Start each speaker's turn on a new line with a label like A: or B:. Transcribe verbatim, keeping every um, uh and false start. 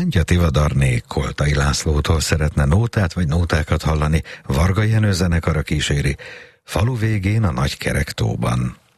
A: Bántya Tivadarné Koltai Lászlótól szeretne nótát vagy nótákat hallani, Varga Jenő zenekara kíséri, Falu végén a Nagy Kerektóban.